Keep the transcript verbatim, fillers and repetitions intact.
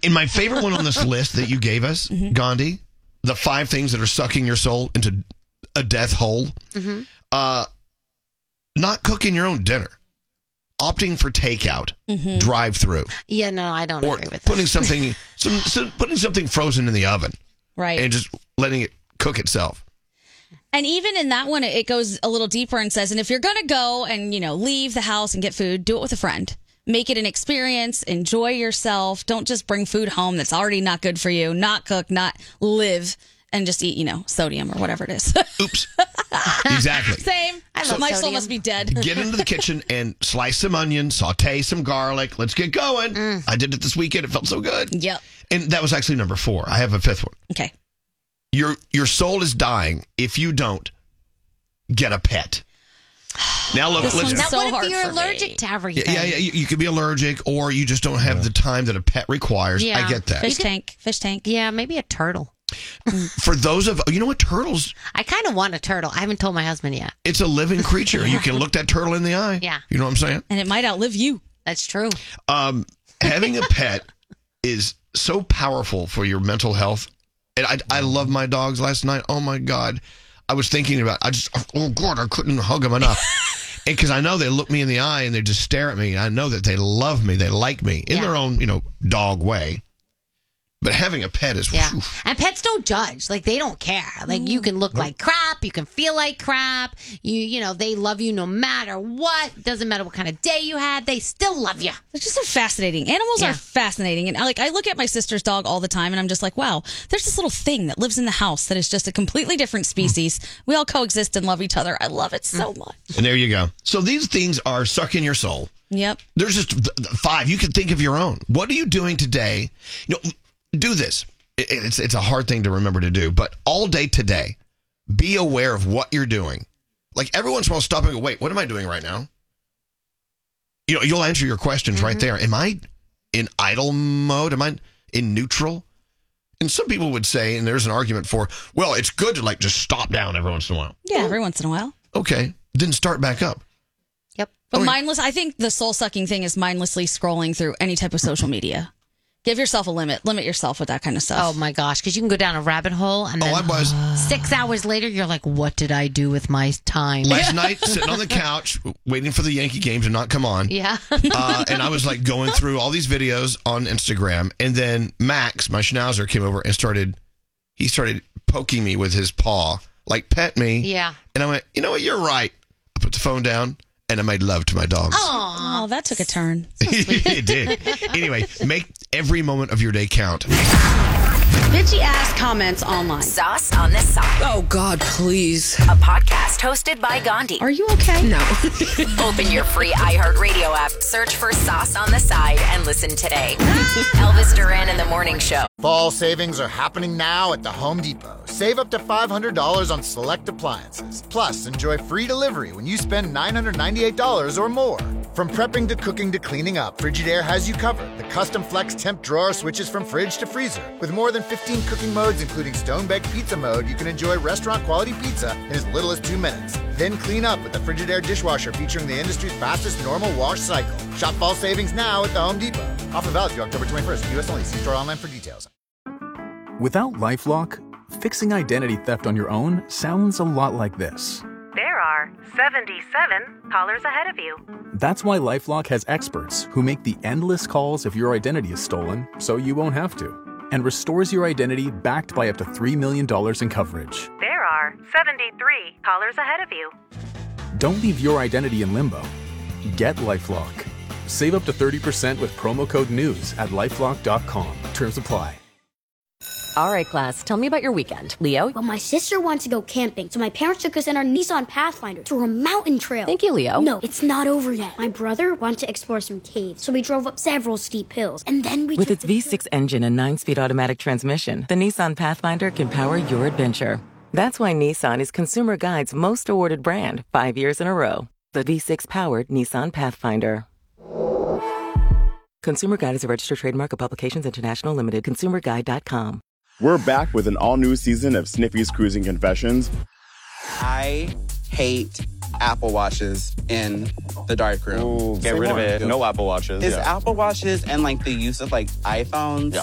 In my favorite one on this list that you gave us, mm-hmm. Gandhi, the five things that are sucking your soul into a death hole, mm-hmm. uh, not cooking your own dinner. Opting for takeout, mm-hmm. drive-through. Yeah, no, I don't or agree with that. Putting something, some, some, putting something frozen in the oven. Right. And just letting it cook itself. And even in that one, it goes a little deeper and says, and if you're going to go and, you know, leave the house and get food, do it with a friend. Make it an experience. Enjoy yourself. Don't just bring food home that's already not good for you. Not cook, not live, and just eat, you know, sodium or whatever it is. Oops. Exactly. Same. I love My sodium. Soul must be dead. Get into the kitchen and slice some onion, saute some garlic. Let's get going. Mm. I did it this weekend. It felt so good. Yep. And that was actually number four. I have a fifth one. Okay. Your your soul is dying if you don't get a pet. Now look, this let's. Now, so what if you're allergic me. to everything? Yeah, yeah, you, you could be allergic, or you just don't have yeah. the time that a pet requires. Yeah. I get that. Fish tank, fish tank. Yeah, maybe a turtle. For those of you know what turtles, I kind of want a turtle. I haven't told my husband yet. It's a living creature. You can look that turtle in the eye. Yeah, you know what I'm saying. And it might outlive you. That's true. Um, having a pet is so powerful for your mental health. And I, I love my dogs. Last night, oh my God, I was thinking about. I just oh God, I couldn't hug them enough. And because I know they look me in the eye and they just stare at me. I know that they love me. They like me in yeah. their own, you know, dog way. But having a pet is... Yeah. Whew. And pets don't judge. Like, they don't care. Like, you can look like crap. You can feel like crap. You you know, they love you no matter what. Doesn't matter what kind of day you had. They still love you. They're just so fascinating. Animals yeah. are fascinating. And, like, I look at my sister's dog all the time, and I'm just like, wow, there's this little thing that lives in the house that is just a completely different species. Mm. We all coexist and love each other. I love it so mm. much. And there you go. So these things are sucking your soul. Yep. There's just five. You can think of your own. What are you doing today? You know... Do this. It's it's a hard thing to remember to do, but all day today, be aware of what you're doing. Like every once in a while, stop and go, wait, what am I doing right now? You know, you'll answer your questions mm-hmm. right there. Am I in idle mode? Am I in neutral? And some people would say, and there's an argument for, well, it's good to like just stop down every once in a while. Yeah, every once in a while. Okay, then start back up. Yep. But okay. mindless, I think the soul-sucking thing is mindlessly scrolling through any type of social media. Give yourself a limit. Limit yourself with that kind of stuff. Oh, my gosh. Because you can go down a rabbit hole, and then oh, I was. six hours later, you're like, what did I do with my time? Last night, sitting on the couch, waiting for the Yankee game to not come on. Yeah. uh, and I was like going through all these videos on Instagram. And then Max, my schnauzer, came over and started, he started poking me with his paw, like pet me. Yeah. And I went, you know what? You're right. I put the phone down. And I made love to my dogs. Oh, that took a turn. It did. Anyway, make every moment of your day count. Bitchy ass comments online. Sauce on the Side. Oh, God, please. A podcast hosted by Gandhi. Are you okay? No. Open your free iHeartRadio app, search for Sauce on the Side, and listen today. Elvis Duran in the Morning Show. Fall savings are happening now at the Home Depot. Save up to five hundred dollars on select appliances. Plus, enjoy free delivery when you spend nine hundred ninety-eight dollars or more. From prepping to cooking to cleaning up, Frigidaire has you covered. The custom flex temp drawer switches from fridge to freezer. With more than fifteen cooking modes, including stone-baked pizza mode, you can enjoy restaurant-quality pizza in as little as two minutes. Then clean up with the Frigidaire dishwasher featuring the industry's fastest normal wash cycle. Shop fall savings now at the Home Depot. Offer valid through October twenty-first. U S only. See store online for details. Without LifeLock, fixing identity theft on your own sounds a lot like this. There are seventy-seven callers ahead of you. That's why LifeLock has experts who make the endless calls if your identity is stolen, so you won't have to, and restores your identity backed by up to three million dollars in coverage. There are seventy-three callers ahead of you. Don't leave your identity in limbo. Get LifeLock. Save up to thirty percent with promo code NEWS at lifelock dot com. Terms apply. All right, class, tell me about your weekend. Leo? Well, my sister wanted to go camping, so my parents took us in our Nissan Pathfinder to a mountain trail. Thank you, Leo. No, it's not over yet. My brother wanted to explore some caves, so we drove up several steep hills, and then we With its V six engine and nine-speed automatic transmission, the Nissan Pathfinder can power your adventure. That's why Nissan is Consumer Guide's most awarded brand five years in a row. The V six-powered Nissan Pathfinder. Consumer Guide is a registered trademark of Publications International Limited. consumer guide dot com. We're back with an all-new season of Sniffy's Cruising Confessions. I hate Apple Watches in the dark room. Ooh, get rid more. of it. No Apple Watches. Is yeah. Apple Watches and like the use of like iPhones. Yeah.